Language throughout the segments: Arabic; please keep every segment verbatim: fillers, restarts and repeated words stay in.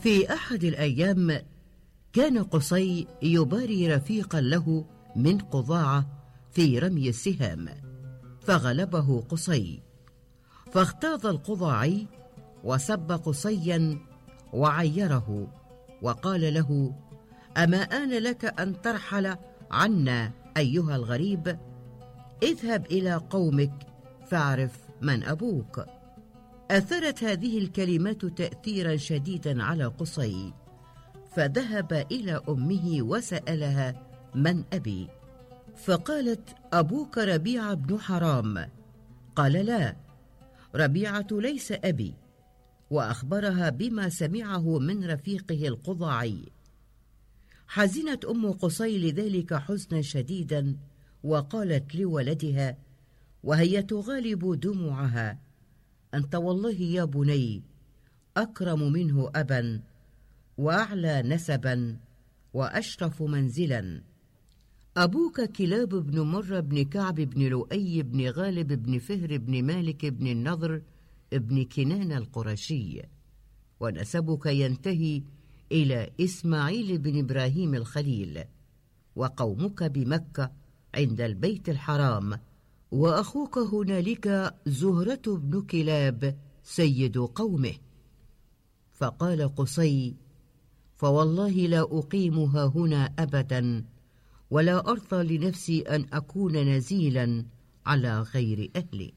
في أحد الأيام كان قصي يباري رفيقا له من قضاعة في رمي السهام، فغلبه قصي، فاغتاظ القضاعي وسب قصيا وعيره وقال له: أما آن لك أن ترحل عنا أيها الغريب؟ اذهب إلى قومك فاعرف من أبوك. أثرت هذه الكلمات تأثيرا شديدا على قصي، فذهب إلى أمه وسألها: من أبي؟ فقالت: أبوك ربيعة بن حرام. قال: لا، ربيعة ليس أبي، وأخبرها بما سمعه من رفيقه القضاعي. حزنت أم قصي لذلك حزنا شديدا، وقالت لولدها وهي تغالب دموعها: أنت والله يا بني أكرم منه أبا، وأعلى نسبا، وأشرف منزلا. أبوك كلاب بن مرة بن كعب بن لؤي بن غالب بن فهر بن مالك بن النضر بن كنان القرشي، ونسبك ينتهي إلى إسماعيل بن إبراهيم الخليل، وقومك بمكة عند البيت الحرام، وأخوك هنالك زهرة بن كلاب سيد قومه. فقال قصي: فوالله لا أقيمها هنا أبدا، ولا أرضى لنفسي أن أكون نزيلا على غير أهلي.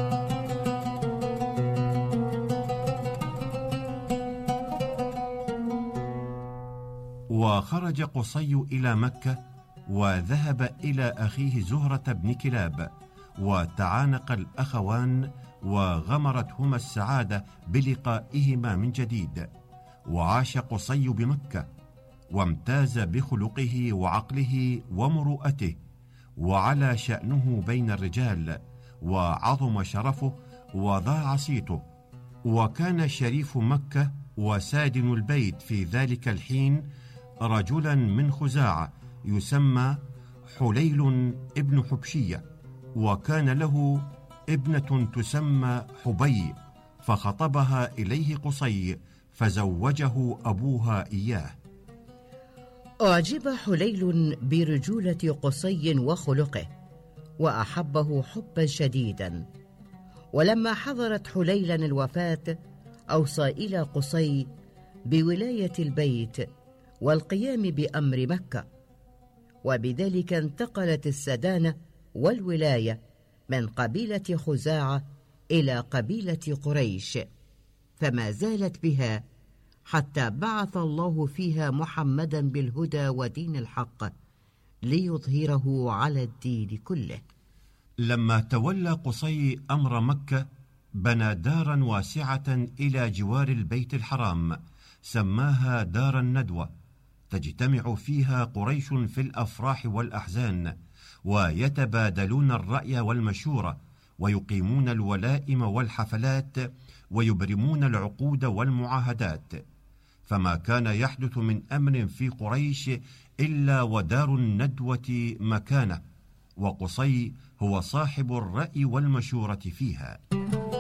وخرج قصي إلى مكة، وذهب إلى أخيه زهرة بن كلاب، وتعانق الأخوان، وغمرتهما السعادة بلقائهما من جديد. وعاش قصي بمكة، وامتاز بخلقه وعقله ومروءته، وعلى شأنه بين الرجال، وعظم شرفه، وضاع صيته. وكان شريف مكة وسادن البيت في ذلك الحين رجلا من خزاعة يسمى حليل ابن حبشية، وكان له ابنة تسمى حبي، فخطبها إليه قصي، فزوجه أبوها إياه. أعجب حليل برجولة قصي وخلقه، وأحبه حبا شديدا. ولما حضرت حليلا الوفاة أوصى إلى قصي بولاية البيت والقيام بأمر مكة، وبذلك انتقلت السدانة والولاية من قبيلة خزاعة إلى قبيلة قريش، فما زالت بها حتى بعث الله فيها محمدا بالهدى ودين الحق ليظهره على الدين كله. لما تولى قصي أمر مكة بنى دارا واسعة إلى جوار البيت الحرام، سماها دار الندوة، تجتمع فيها قريش في الأفراح والأحزان، ويتبادلون الرأي والمشورة، ويقيمون الولائم والحفلات، ويبرمون العقود والمعاهدات. فما كان يحدث من أمر في قريش إلا ودار الندوة مكانه، وقصي هو صاحب الرأي والمشورة فيها.